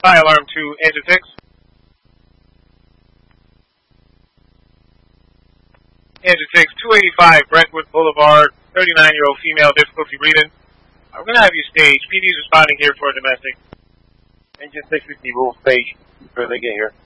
Fire alarm to engine 6. Engine 6, 285 Brentwood Boulevard, 39-year-old female, difficulty breathing. We're going to have you stage. PD's responding here for a domestic. Engine 650 will stage before they get here.